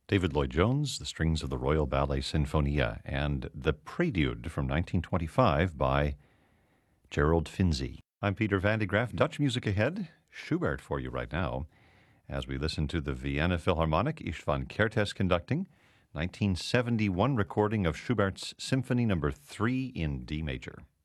David Lloyd-Jones, the strings of the Royal Ballet Sinfonia, and the Prelude from 1925 by Gerald Finzi. I'm Peter Van de Graaff. Dutch music ahead. Schubert for you right now as we listen to the Vienna Philharmonic, Istvan Kertész conducting, 1971 recording of Schubert's Symphony No. 3 in D major.